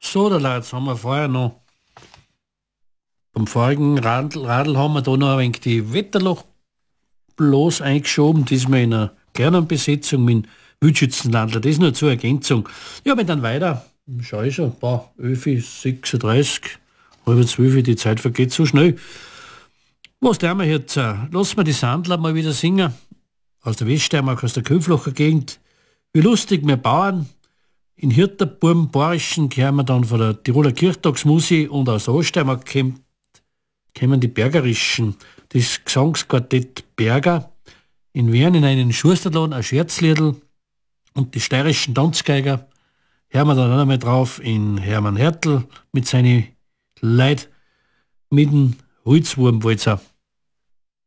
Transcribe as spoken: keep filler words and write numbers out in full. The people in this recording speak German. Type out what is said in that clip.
So, da jetzt haben wir vorher noch, beim vorigen Radl, Radl haben wir da noch ein wenig die Wetterloch bloß eingeschoben, diesmal in einer kleinen Besetzung mit dem Wildschützenlandler. Das nur zur Ergänzung. Ja, wenn dann weiter, schau ich schon, boah, elf Uhr sechsunddreißig, halb zwölf, die Zeit vergeht so schnell. Was tun wir jetzt? Lassen wir die Sandler mal wieder singen. Aus der Weststeiermark, aus der Köpflacher Gegend. Wie lustig wir Bauern. In Hirterburm, Borischen, kehren wir dann von der Tiroler Kirchtagsmusik und aus der Oststeiermark kämen kämen die Bergerischen, das Gesangsquartett Berger. In Wien in einen Schusterladen, ein Scherzliedl und die steirischen Tanzgeiger. Hören wir dann auch einmal drauf in Hermann Hertel mit seinen Leid mit dem Holzwurmwalzer.